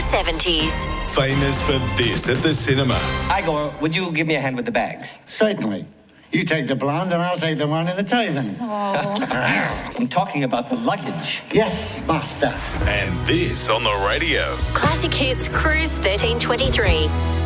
70s. Famous for this at the cinema. Igor, would you give me a hand with the bags? Certainly. You take the blonde and I'll take the one in the Taven. I'm talking about the luggage. Yes, master. And this on the radio. Classic Hits Cruise 1323.